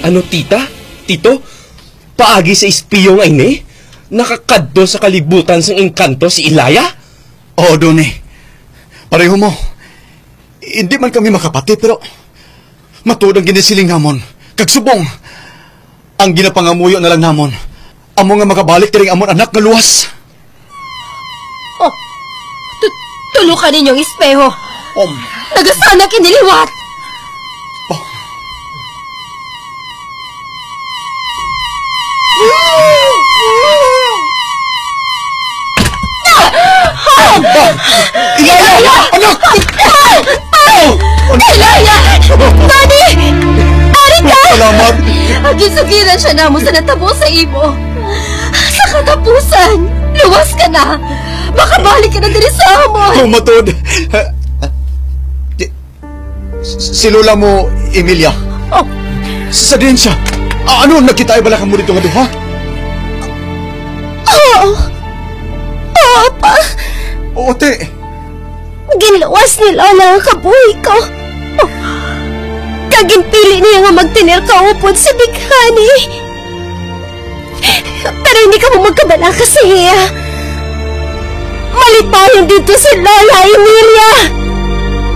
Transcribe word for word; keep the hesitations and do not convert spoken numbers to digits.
Ano, tita? Tito? Paagi sa ispiyo nga ini? Nakakadto sa kalibutan sang engkanto si Ilaya? Oo, Doni. Pareho mo. Hindi man kami makapatid, pero matuod ang ginisiling namon. Kagsubong, ang ginapangamuyo na lang namon. Amo nga makabalik tiring amon anak nga luwas. Oh, tulukan ninyong espeho. Um, Nagasana kiniliwat. Oh. Ilaya! Anak! Ilaya! Tony! Ari ka! Salamat! Agisugiran siya namo sa natabo sa imo. Sa katapusan, luwas ka na. Makabalik ka na diri sa amon. Kumatod. Si Lola mo, Emilia. Oh. Sa din siya. Ah, ano, nagkita ay balakan mo dito nga duha? Oo. Oo, pa. Oo, te. Ginlawas ni Lola ang kabuhi ko. Oh. Kaginpili niya nga magtinir ka upod sa bighani. Pero hindi ka mo magkabala kasi hiya. Malipayon dito si Lola Emilia.